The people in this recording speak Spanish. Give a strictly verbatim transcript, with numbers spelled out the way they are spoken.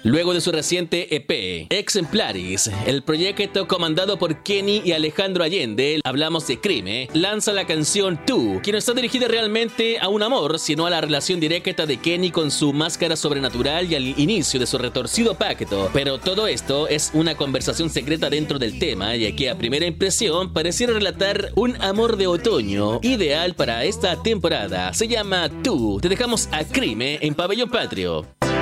Luego de su reciente E P, Exemplaris, el proyecto comandado por Kenny y Alejandro Allende, hablamos de Crime, lanza la canción Tú, que no está dirigida realmente a un amor, sino a la relación directa de Kenny con su máscara sobrenatural y al inicio de su retorcido pacto. Pero todo esto es una conversación secreta dentro del tema, ya que a primera impresión pareciera relatar un amor de otoño, ideal para esta temporada. Se llama Tú. Te dejamos a Crime en Pabellón Patrio.